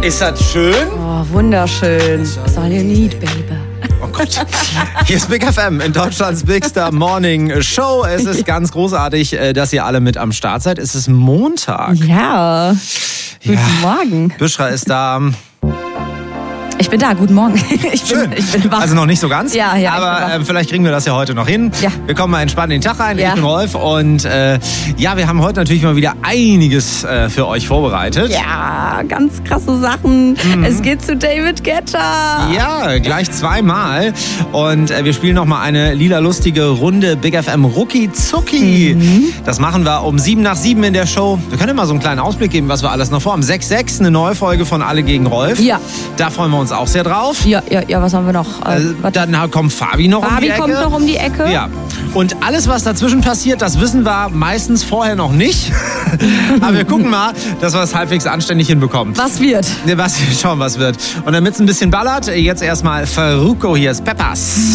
Ist das schön? Oh, wunderschön. That's all you need, baby. Oh Gott. Hier ist Big FM in Deutschlands Big Star Morning Show. Es ist ganz großartig, dass ihr alle mit am Start seid. Es ist Montag. Ja. Guten Morgen. Büschra ist da. Ich bin da, guten Morgen. Ich bin wach. Also noch nicht so ganz, ja, aber vielleicht kriegen wir das ja heute noch hin. Ja. Wir kommen mal entspannt in den Tag rein. Ja. Ich bin Rolf und wir haben heute natürlich mal wieder einiges für euch vorbereitet. Ja, ganz krasse Sachen. Es geht zu David Guetta. Ja, gleich zweimal. Und wir spielen nochmal eine lila lustige Runde Big FM Rucki Zucki. Das machen wir um 7 nach 7 in der Show. Wir können mal so einen kleinen Ausblick geben, was wir alles noch vorhaben. 6.6, eine neue Folge von Alle gegen Rolf. Ja. Da freuen wir uns auch sehr drauf. Ja, was haben wir noch? Dann kommt Fabi noch um die Ecke. Fabi kommt noch um die Ecke. Ja. Und alles, was dazwischen passiert, das wissen wir meistens vorher noch nicht. Aber wir gucken mal, dass wir es halbwegs anständig hinbekommen. Was wird? Schauen, was wird. Und damit es ein bisschen ballert, jetzt erstmal Farruko, hier ist Peppers.